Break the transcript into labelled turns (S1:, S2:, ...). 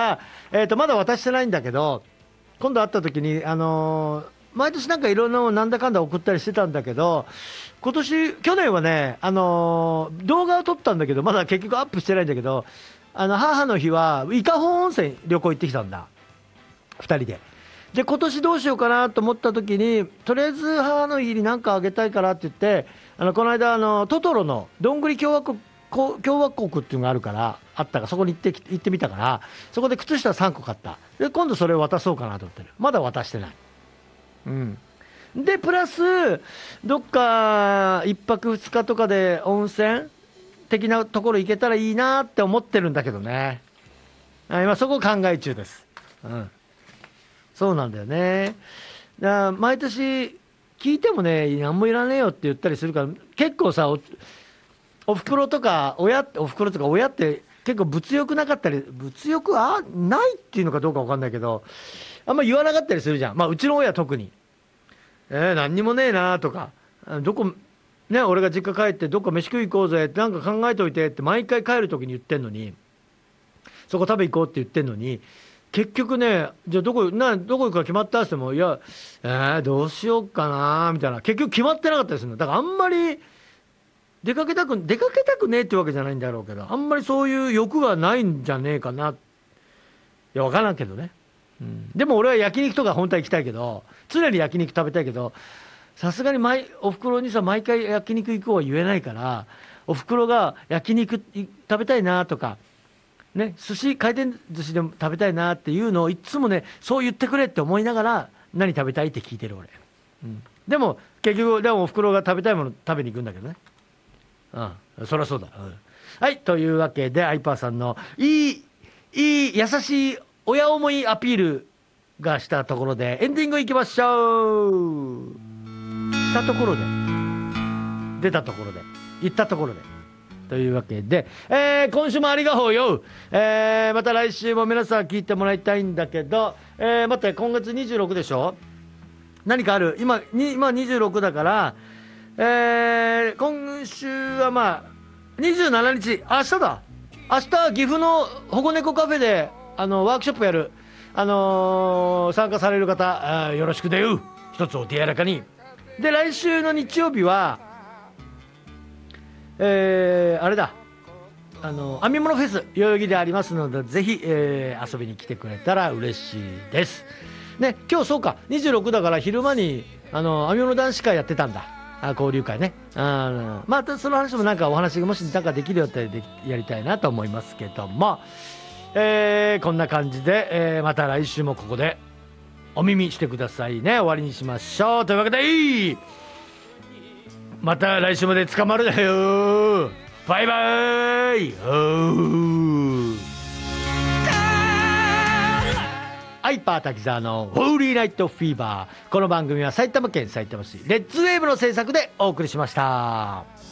S1: 、まだ渡してないんだけど、今度会った時に、毎年なんかいろんなのなんだかんだ送ったりしてたんだけど、去年はね、動画を撮ったんだけど、まだ結局アップしてないんだけど、母の日は伊香保温泉旅行行ってきたんだ、2人で。で、今年どうしようかなと思った時に、とりあえず母の日に何かあげたいからって言って、この間トトロのどんぐり共和国っていうのがあるからあったから、そこに行ってみたから、そこで靴下3個買った。で、今度それを渡そうかなと思ってる。まだ渡してない。うん。でプラスどっか1泊2日とかで温泉的なところ行けたらいいなって思ってるんだけどね。今そこを考え中です。うん、そうなんだよね。だから毎年聞いてもね、何もいらねえよって言ったりするから、結構さ、おふくろとか親って結構物欲なかったり、物欲はないっていうのかどうか分かんないけど、あんま言わなかったりするじゃん。まあうちの親特に。何にもねえなとか、どこね、俺が実家帰ってどっか飯食い行こうぜってなんか考えといてって毎回帰る時に言ってんのに、そこ食べ行こうって言ってんのに、結局ね、じゃあどこ行くか決まったって言っても、いや、どうしようかなみたいな、結局決まってなかったりするの。だからあんまり出かけたくねえってわけじゃないんだろうけど、あんまりそういう欲がないんじゃねえかな。いや分からんけどね。でも俺は焼肉とか本当は行きたいけど、常に焼肉食べたいけど、さすがにおふくろにさ、毎回焼肉行こうは言えないから、おふくろが焼肉食べたいなとかね、回転寿司でも食べたいなっていうのをいつもね、そう言ってくれって思いながら、何食べたいって聞いてる俺。でも結局おふくろが食べたいもの食べに行くんだけどね。そりゃそうだ。はい、というわけでアイパーさんのいい優しい親思いアピールがしたところでエンディングいきましょう。したところで、出たところで、行ったところで、というわけで、今週もありがとうよ。また来週も皆さん聞いてもらいたいんだけど、待って、今月26でしょ。何かある？今26だから、今週はまあ27日、明日だ。明日岐阜の保護猫カフェでワークショップやる。参加される方、よろしくでよ。一つお手柔らかに。で、来週の日曜日はあれだ、編み物フェス代々木でありますので、ぜひ、遊びに来てくれたら嬉しいですね。今日そうか、26だから昼間に編み物男子会やってたんだ。交流会ね。またその話もなんかお話がもしなんかできるよってやりたいなと思いますけども、こんな感じで、また来週もここでお耳してくださいね。終わりにしましょう。というわけでまた来週まで捕まるだよ。バイバイ。ハイパー滝沢のホーリーナイトフィーバー。この番組は埼玉県さいたま市レッツウェーブの制作でお送りしました。